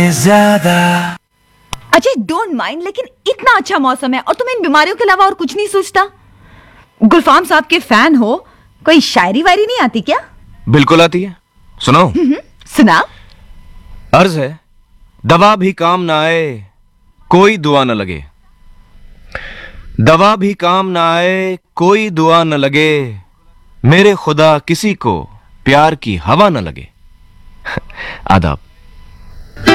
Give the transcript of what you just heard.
ज्यादा। Ajay don't mind, लेकिन इतना अच्छा मौसम है और तुम्हें इन बीमारियों के अलावा और कुछ नहीं सोचता? गुलफाम साहब के फैन हो, कोई शायरी वायरी नहीं आती क्या? बिल्कुल आती है, सुनो। सुना। अर्ज है, दवा भी काम ना आए कोई दुआ न लगे, दवा भी काम ना आए कोई दुआ न लगे, मेरे खुदा किसी को प्यार की हवा न लगे। आदाब।